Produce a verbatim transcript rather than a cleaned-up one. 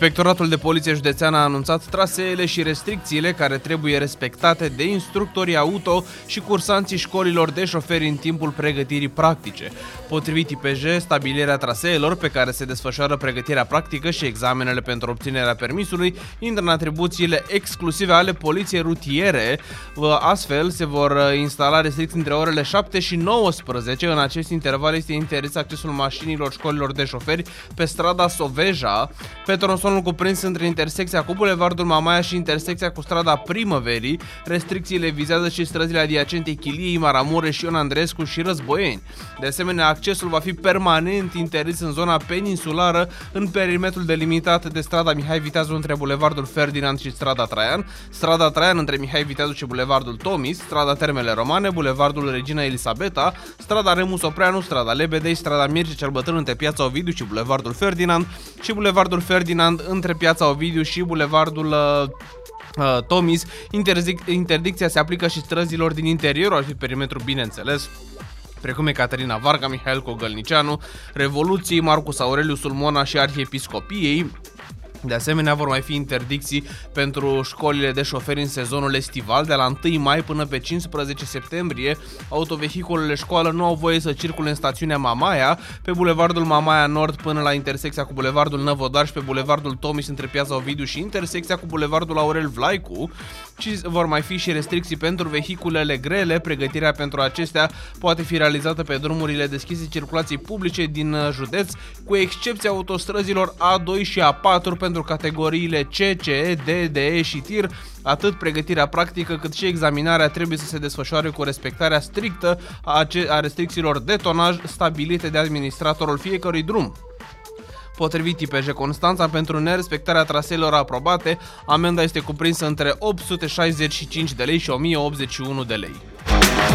Inspectoratul de Poliție Județeană a anunțat traseele și restricțiile care trebuie respectate de instructorii auto și cursanții școlilor de șoferi în timpul pregătirii practice. Potrivit I P J, stabilirea traseelor pe care se desfășoară pregătirea practică și examenele pentru obținerea permisului intră în atribuțiile exclusive ale Poliției Rutiere. Astfel, se vor instala restricții între orele șapte și nouăsprezece. În acest interval este interzis accesul mașinilor școlilor de șoferi pe strada Soveja, pe tronsonul cuprins între intersecția cu Bulevardul Mamaia și intersecția cu strada Primăverii. Restricțiile vizează și străzile adiacente Chiliei, Maramureș, Ion Andreescu și Războieni. De asemenea, accesul va fi permanent interzis în zona peninsulară, în perimetrul delimitat de strada Mihai Viteazu între Bulevardul Ferdinand și strada Traian, strada Traian între Mihai Viteazu și Bulevardul Tomis, strada Termele Romane, Bulevardul Regina Elisabeta, strada Remus Opreanu, strada Lebedei, strada Mircea cel Bătrân între Piața Ovidiu și Bulevardul Ferdinand și Bulevardul Ferdinand între Piața Ovidiu și Bulevardul uh, uh, Tomis. Interzic, interdicția se aplică și străzilor din interiorul acestui perimetru, bineînțeles, precum Ecaterina Varga, Mihail Cogălnicianu, Revoluției, Marcus Aureliu Sulmona și Arhiepiscopiei. De asemenea, vor mai fi interdicții pentru școlile de șoferi în sezonul estival. De la întâi mai până pe cincisprezece septembrie, autovehiculele școală nu au voie să circule în stațiunea Mamaia, pe Bulevardul Mamaia Nord până la intersecția cu Bulevardul Năvodar și pe Bulevardul Tomis între Piața Ovidiu și intersecția cu Bulevardul Aurel Vlaicu. Și vor mai fi și restricții pentru vehiculele grele. Pregătirea pentru acestea poate fi realizată pe drumurile deschise circulației publice din județ, cu excepția autostrăzilor A doi și A patru pentru categoriile C, C E, D, D E și tir. Atât pregătirea practică cât și examinarea trebuie să se desfășoare cu respectarea strictă a, a restricțiilor de tonaj stabilite de administratorul fiecărui drum. Potrivit I P J Constanța, pentru nerespectarea traseelor aprobate, amenda este cuprinsă între opt sute șaizeci și cinci de lei și o mie optzeci și unu de lei.